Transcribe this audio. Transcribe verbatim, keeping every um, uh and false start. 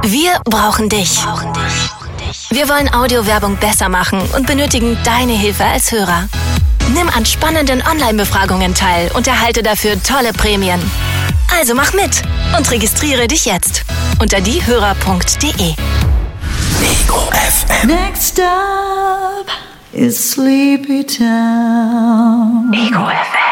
Wir brauchen dich. Wir wollen Audiowerbung besser machen und benötigen deine Hilfe als Hörer. Nimm an spannenden Online-Befragungen teil und erhalte dafür tolle Prämien. Also mach mit und registriere dich jetzt unter diehörer punkt de. Ego F M. Next stop is Sleepy Town. Ego F M.